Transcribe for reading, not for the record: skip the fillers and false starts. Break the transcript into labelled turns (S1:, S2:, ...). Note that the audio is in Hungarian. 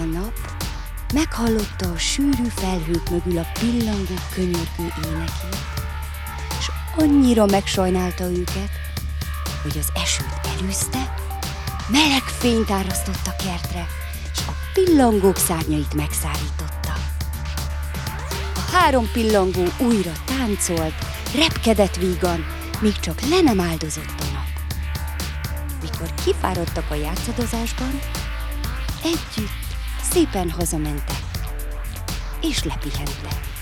S1: nap meghallotta a sűrű felhők mögül a pillangó könyörgő énekét, és annyira megsajnálta őket, hogy az esőt elűzte, meleg fényt árasztott a kertre, és a pillangók szárnyait megszárította. A 3 pillangó újra táncolt, repkedett vígan, míg csak le nem áldozott a nap. Mikor kifáradtak a játszadozásban, együtt szépen hazamentek, és lepihentek.